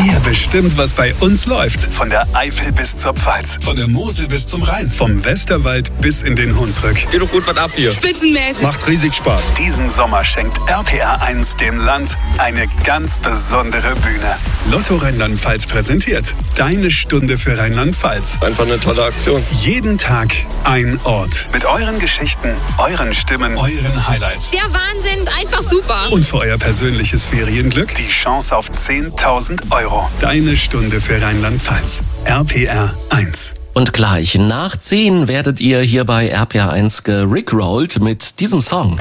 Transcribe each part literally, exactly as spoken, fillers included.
Ihr bestimmt, was bei uns läuft. Von der Eifel bis zur Pfalz. Von der Mosel bis zum Rhein. Vom Westerwald bis in den Hunsrück. Geht doch gut was ab hier. Spitzenmäßig. Macht riesig Spaß. Diesen Sommer schenkt R P R eins dem Land eine ganz besondere Bühne. Lotto Rheinland-Pfalz präsentiert Deine Stunde für Rheinland-Pfalz. Einfach eine tolle Aktion. Jeden Tag ein Ort. Mit euren Geschichten, euren Stimmen, euren Highlights. Der Wahnsinn, einfach super. Und für euer persönliches Ferienglück die Chance auf zehntausend Euro. Deine Stunde für Rheinland-Pfalz. R P R eins. Und gleich nach zehn werdet ihr hier bei R P R eins gerickrollt mit diesem Song.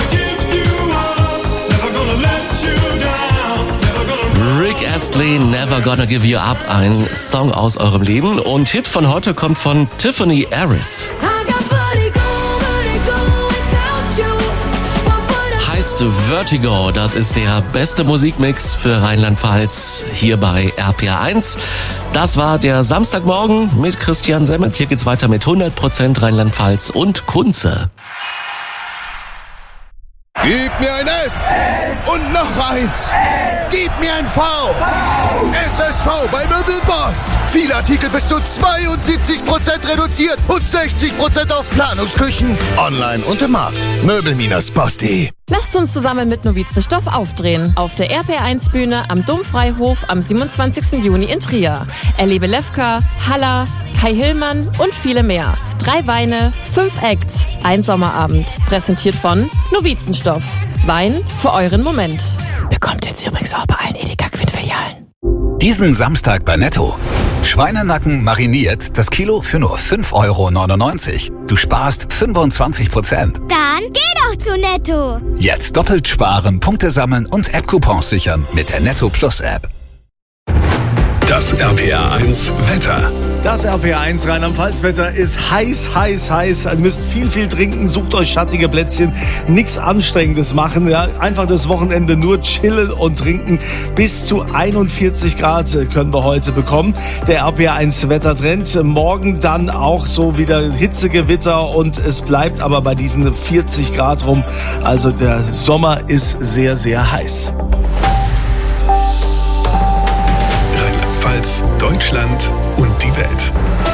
Rick Astley, Never Gonna Give You Up, ein Song aus eurem Leben. Und Hit von heute kommt von Tiffany Harris. Heißt Vertigo, das ist der beste Musikmix für Rheinland-Pfalz hier bei R P R eins. Das war der Samstagmorgen mit Christian Semmet. Hier geht's weiter mit hundert Prozent Rheinland-Pfalz und Kunze. Gib mir ein S und noch eins. Gib mir ein V. S S V bei Möbelboss. Viele Artikel bis zu zweiundsiebzig Prozent reduziert und sechzig Prozent auf Planungsküchen. Online und im Markt. Möbel-boss punkt de. Lasst uns zusammen mit Novizenstoff aufdrehen. Auf der R P R eins Bühne am Domfreihof am siebenundzwanzigsten Juni in Trier. Erlebe Lefka, Halla, Kai Hillmann und viele mehr. Drei Weine, fünf Acts, ein Sommerabend. Präsentiert von Novizenstoff. Wein für euren Moment. Bekommt jetzt übrigens auch bei allen Edeka-Quid-Filialen. Diesen Samstag bei Netto. Schweinenacken mariniert, das Kilo für nur fünf Euro neunundneunzig. Du sparst fünfundzwanzig Prozent. Dann geh doch zu Netto. Jetzt doppelt sparen, Punkte sammeln und App-Coupons sichern mit der Netto Plus App. Das R P R eins Wetter. Das R P R eins Rheinland-Pfalz-Wetter ist heiß, heiß, heiß. Also ihr müsst viel, viel trinken, sucht euch schattige Plätzchen, nichts Anstrengendes machen. Ja, einfach das Wochenende nur chillen und trinken. Bis zu einundvierzig Grad können wir heute bekommen. Der R P R eins Wettertrend. Morgen dann auch so wieder Hitzegewitter und es bleibt aber bei diesen vierzig Grad rum. Also der Sommer ist sehr, sehr heiß. Rheinland-Pfalz, Deutschland und die Welt.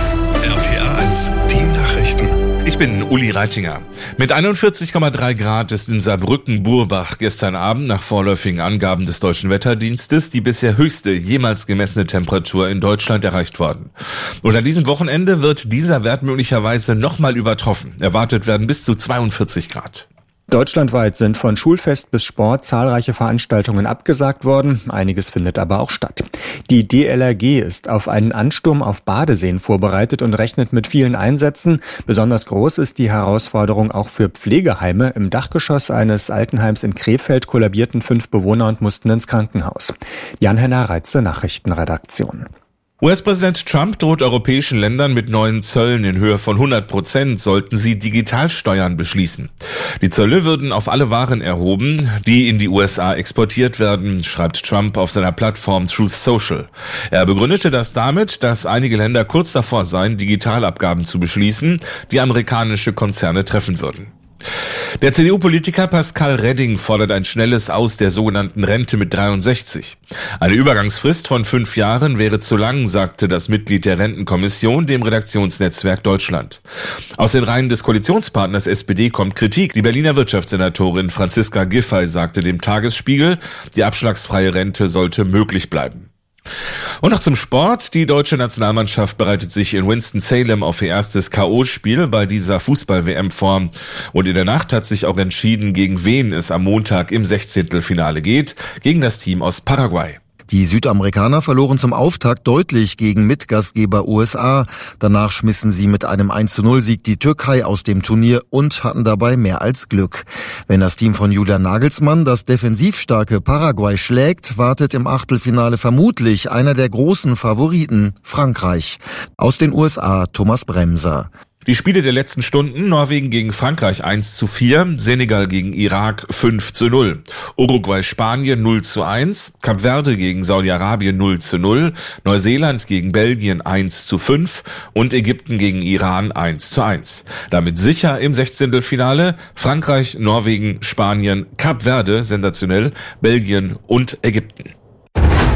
R P R eins, die Nachrichten. Ich bin Uli Reitinger. Mit einundvierzig Komma drei Grad ist in Saarbrücken-Burbach gestern Abend nach vorläufigen Angaben des Deutschen Wetterdienstes die bisher höchste jemals gemessene Temperatur in Deutschland erreicht worden. Und an diesem Wochenende wird dieser Wert möglicherweise nochmal übertroffen. Erwartet werden bis zu zweiundvierzig Grad. Deutschlandweit sind von Schulfest bis Sport zahlreiche Veranstaltungen abgesagt worden. Einiges findet aber auch statt. Die D L R G ist auf einen Ansturm auf Badeseen vorbereitet und rechnet mit vielen Einsätzen. Besonders groß ist die Herausforderung auch für Pflegeheime. Im Dachgeschoss eines Altenheims in Krefeld kollabierten fünf Bewohner und mussten ins Krankenhaus. Jan-Henner Reitze, Nachrichtenredaktion. U S-Präsident Trump droht europäischen Ländern mit neuen Zöllen in Höhe von hundert Prozent, sollten sie Digitalsteuern beschließen. Die Zölle würden auf alle Waren erhoben, die in die U S A exportiert werden, schreibt Trump auf seiner Plattform Truth Social. Er begründete das damit, dass einige Länder kurz davor seien, Digitalabgaben zu beschließen, die amerikanische Konzerne treffen würden. Der C D U-Politiker Pascal Redding fordert ein schnelles Aus der sogenannten Rente mit dreiundsechzig. Eine Übergangsfrist von fünf Jahren wäre zu lang, sagte das Mitglied der Rentenkommission dem Redaktionsnetzwerk Deutschland. Aus den Reihen des Koalitionspartners S P D kommt Kritik. Die Berliner Wirtschaftssenatorin Franziska Giffey sagte dem Tagesspiegel, die abschlagsfreie Rente sollte möglich bleiben. Und noch zum Sport. Die deutsche Nationalmannschaft bereitet sich in Winston-Salem auf ihr erstes K O-Spiel bei dieser Fußball-W M vor. Und in der Nacht hat sich auch entschieden, gegen wen es am Montag im Sechzehntelfinale geht. Gegen das Team aus Paraguay. Die Südamerikaner verloren zum Auftakt deutlich gegen Mitgastgeber U S A. Danach schmissen sie mit einem eins zu null Sieg die Türkei aus dem Turnier und hatten dabei mehr als Glück. Wenn das Team von Julian Nagelsmann das defensiv starke Paraguay schlägt, wartet im Achtelfinale vermutlich einer der großen Favoriten, Frankreich. Aus den U S A Thomas Bremser. Die Spiele der letzten Stunden: Norwegen gegen Frankreich eins zu vier, Senegal gegen Irak fünf zu null, Uruguay Spanien null zu eins, Kap Verde gegen Saudi-Arabien null zu null, Neuseeland gegen Belgien eins zu fünf und Ägypten gegen Iran eins zu eins. Damit sicher im Sechzehntelfinale Frankreich, Norwegen, Spanien, Kap Verde, sensationell, Belgien und Ägypten.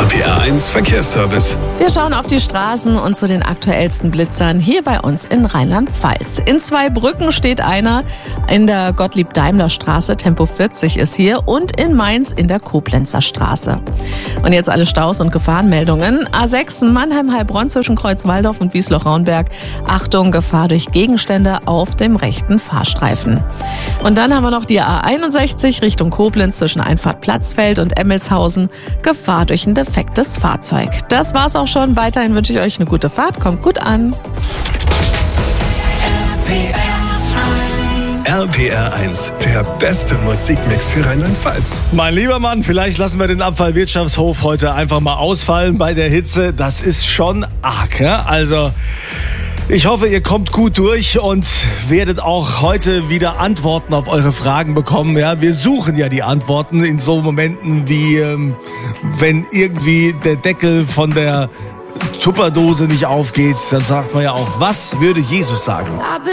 R P R eins Verkehrsservice. Wir schauen auf die Straßen und zu den aktuellsten Blitzern hier bei uns in Rheinland-Pfalz. In Zweibrücken steht einer, in der Gottlieb-Daimler-Straße, Tempo vierzig ist hier, und in Mainz in der Koblenzer Straße. Und jetzt alle Staus und Gefahrenmeldungen. A sechs Mannheim-Heilbronn zwischen Kreuzwaldorf und Wiesloch-Raunberg. Achtung, Gefahr durch Gegenstände auf dem rechten Fahrstreifen. Und dann haben wir noch die A einundsechzig Richtung Koblenz zwischen Einfahrt Platzfeld und Emmelshausen. Gefahr durch ein defektes Fahrzeug. Das war's auch schon. Weiterhin wünsche ich euch eine gute Fahrt. Kommt gut an. R P R eins, der beste Musikmix für Rheinland-Pfalz. Mein lieber Mann, vielleicht lassen wir den Abfallwirtschaftshof heute einfach mal ausfallen bei der Hitze. Das ist schon arg, ja? Also, ich hoffe, ihr kommt gut durch und werdet auch heute wieder Antworten auf eure Fragen bekommen. Ja, wir suchen ja die Antworten in so Momenten wie, ähm, wenn irgendwie der Deckel von der Tupperdose nicht aufgeht, dann sagt man ja auch, was würde Jesus sagen?